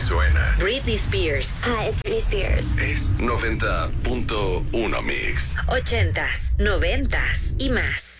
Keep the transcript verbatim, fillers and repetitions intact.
suena. Britney Spears. Hi, it's Britney Spears. Es noventa punto uno Mix. Ochentas, noventas y más.